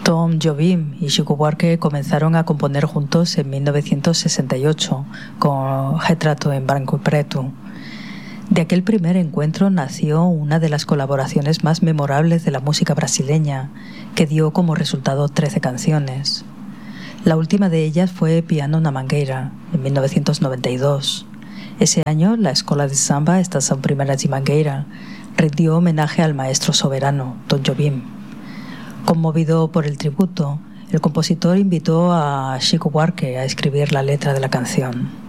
Tom Jobim y Chico Buarque comenzaron a componer juntos en 1968 con Retrato em Branco e Preto. De aquel primer encuentro nació una de las colaboraciones más memorables de la música brasileña, que dio como resultado 13 canciones. La última de ellas fue Piano na Mangueira, en 1992. Ese año, la Escola de Samba Estação Primera de Mangueira rindió homenaje al maestro soberano, Tom Jobim. Conmovido por el tributo, el compositor invitó a Chico Buarque a escribir la letra de la canción.